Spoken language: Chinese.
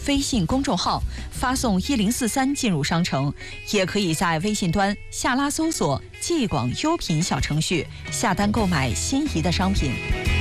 微信公众号，发送1043进入商城，也可以在微信端下拉搜索“继广优品”小程序，下单购买心仪的商品。